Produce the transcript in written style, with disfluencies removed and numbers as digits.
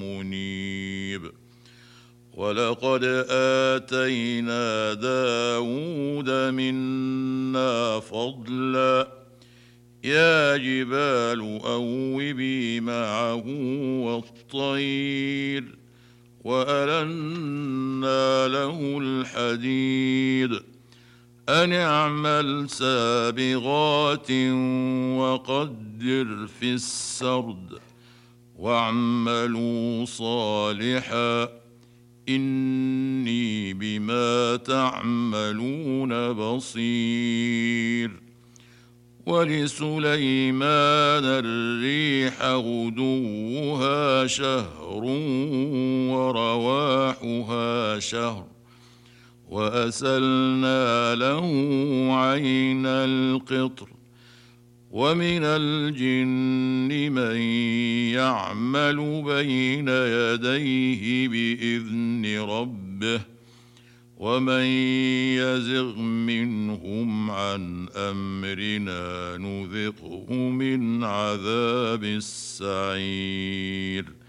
منيب. ولقد آتينا داود منا فضلا يا جبال أوبي معه والطير وألنا له الحديد أن اعمل سابغات وقدر في السرد واعملوا صالحا إني بما تعملون بصير. ولسليمان الريح غدوها شهر ورواحها شهر وأسلنا له عين القطر. ومن الجن من يعمل بين يديه بإذن ربه ومن يزغ منهم عن أمرنا نذقه من عذاب السعير.